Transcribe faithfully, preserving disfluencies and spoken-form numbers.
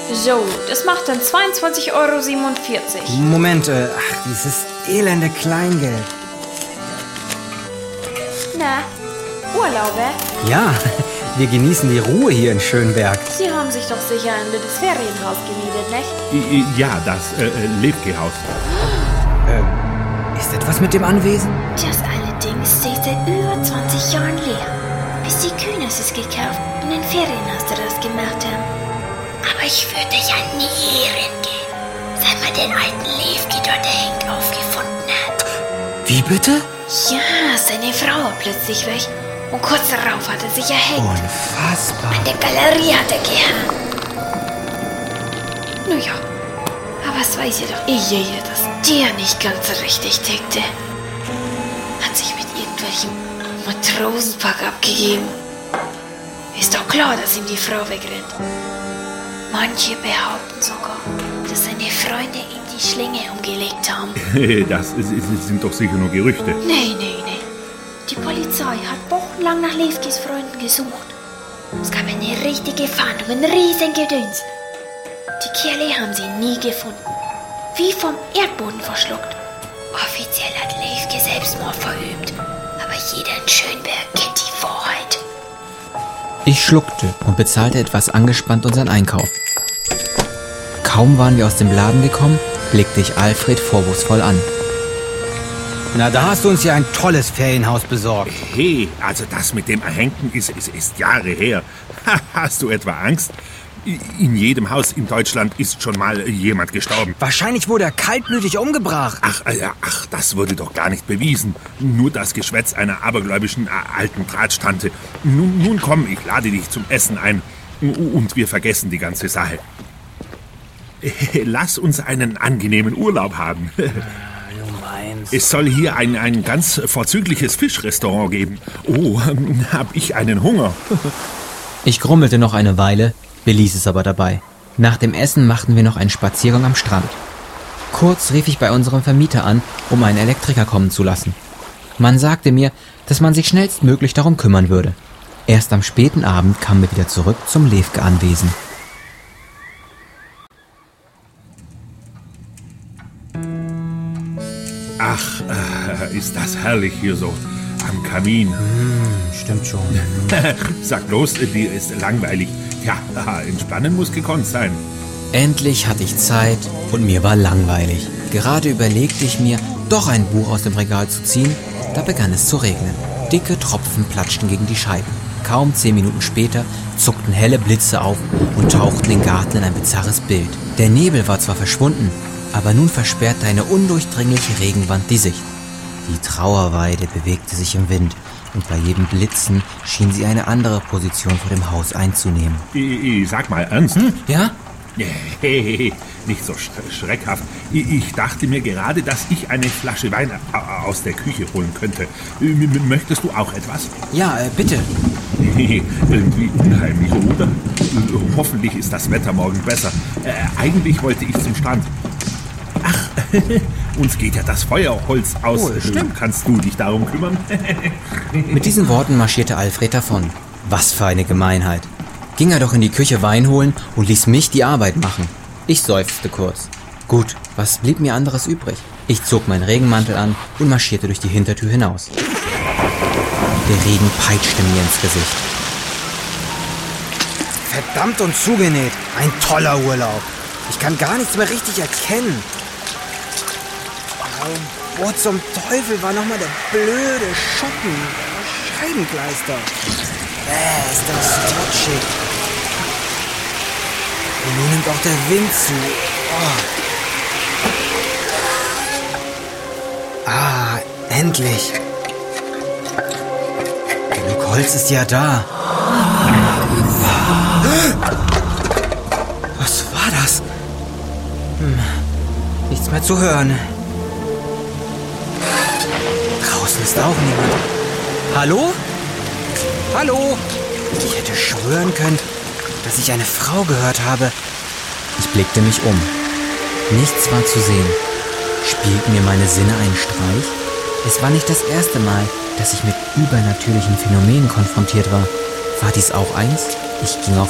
So, das macht dann zweiundzwanzig Euro siebenundvierzig. Moment, äh, ach, dieses elende Kleingeld. Na, Urlauber? Ja, wir genießen die Ruhe hier in Schönberg. Sie haben sich doch sicher ein littes Ferienhaus gemietet, nicht? Ja, das äh, Lefke-Haus. Ist etwas mit dem Anwesen? Das allerdings steht seit über zwanzig Jahren leer. Bis die Kühners es gekauft und ein Ferienhaus daraus gemacht haben. Aber ich würde ja nie reingehen, seit man den alten Lefke dort hängt aufgefunden hat. Wie bitte? Ja, seine Frau war plötzlich weg. Und kurz darauf hat er sich erhängt. Unfassbar. An der Galerie hat er gehangen. Naja, aber es weiß ja doch ich, dass der nicht ganz richtig tickte. Hat sich mit irgendwelchem Matrosenpack abgegeben. Ist doch klar, dass ihm die Frau wegrennt. Manche behaupten sogar, dass seine Freunde ihm die Schlinge umgelegt haben. Das sind doch sicher nur Gerüchte. Nee, nee, nee. Die Polizei hat wochenlang nach Lefkes Freunden gesucht. Es gab eine richtige Fahndung, ein riesen Gedöns. Die Kerle haben sie nie gefunden. Wie vom Erdboden verschluckt. Offiziell hat Lefke Selbstmord verübt. Aber jeder in Schönberg kennt die Wahrheit. Ich schluckte und bezahlte etwas angespannt unseren Einkauf. Kaum waren wir aus dem Laden gekommen, blickte ich Alfred vorwurfsvoll an. Na, da hast du uns ja ein tolles Ferienhaus besorgt. Hey, also das mit dem Erhängten ist, ist, ist Jahre her. Hast du etwa Angst? In jedem Haus in Deutschland ist schon mal jemand gestorben. Wahrscheinlich wurde er kaltblütig umgebracht. Ach, äh, ach, das wurde doch gar nicht bewiesen. Nur das Geschwätz einer abergläubischen äh, alten Drahtstante. Nun, nun komm, ich lade dich zum Essen ein. Und wir vergessen die ganze Sache. Lass uns einen angenehmen Urlaub haben. Es soll hier ein, ein ganz vorzügliches Fischrestaurant geben. Oh, hab ich einen Hunger. Ich grummelte noch eine Weile, beließ es aber dabei. Nach dem Essen machten wir noch einen Spaziergang am Strand. Kurz rief ich bei unserem Vermieter an, um einen Elektriker kommen zu lassen. Man sagte mir, dass man sich schnellstmöglich darum kümmern würde. Erst am späten Abend kamen wir wieder zurück zum Lefke-Anwesen. Ach, äh, ist das herrlich hier so am Kamin. Hm, stimmt schon. Sag bloß, dir ist langweilig. Ja, entspannen muss gekonnt sein. Endlich hatte ich Zeit und mir war langweilig. Gerade überlegte ich mir, doch ein Buch aus dem Regal zu ziehen, da begann es zu regnen. Dicke Tropfen platschten gegen die Scheiben. Kaum zehn Minuten später zuckten helle Blitze auf und tauchten den Garten in ein bizarres Bild. Der Nebel war zwar verschwunden, aber nun versperrte eine undurchdringliche Regenwand die Sicht. Die Trauerweide bewegte sich im Wind und bei jedem Blitzen schien sie eine andere Position vor dem Haus einzunehmen. Ich, ich sag mal ernst. Hm? Ja? Hey, nicht so schreckhaft. Ich dachte mir gerade, dass ich eine Flasche Wein aus der Küche holen könnte. Möchtest du auch etwas? Ja, äh, bitte. Irgendwie unheimlich, oder? Hoffentlich ist das Wetter morgen besser. Äh, eigentlich wollte ich zum Strand. Ach, uns geht ja das Feuerholz aus. Oh, stimmt. Kannst du dich darum kümmern? Mit diesen Worten marschierte Alfred davon. Was für eine Gemeinheit. Ging er doch in die Küche Wein holen und ließ mich die Arbeit machen. Ich seufzte kurz. Gut, was blieb mir anderes übrig? Ich zog meinen Regenmantel an und marschierte durch die Hintertür hinaus. Der Regen peitschte mir ins Gesicht. Verdammt und zugenäht. Ein toller Urlaub. Ich kann gar nichts mehr richtig erkennen. Wo zum Teufel war nochmal der blöde Schuppen? Scheibenkleister. Äh, ist das rutschig. Und nun nimmt auch der Wind zu. Oh. Ah, endlich. Genug Holz ist ja da. Was war das? Hm, nichts mehr zu hören. Draußen ist auch niemand. Hallo? Hallo? Ich hätte schwören können, dass ich eine Frau gehört habe. Ich blickte mich um. Nichts war zu sehen. Spielten mir meine Sinne einen Streich? Es war nicht das erste Mal, dass ich mit übernatürlichen Phänomenen konfrontiert war. War dies auch eins? Ich ging auf